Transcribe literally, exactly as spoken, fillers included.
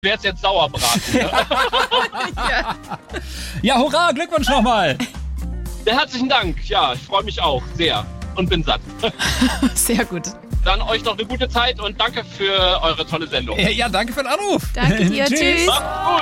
wäre es jetzt Sauerbraten. Ne? ja. Ja, hurra, Glückwunsch nochmal. Ja, herzlichen Dank. Ja, ich freue mich auch sehr und bin satt. Sehr gut. Dann euch noch eine gute Zeit und danke für eure tolle Sendung. Ja, danke für den Anruf. Danke dir. Tschüss. Macht's gut.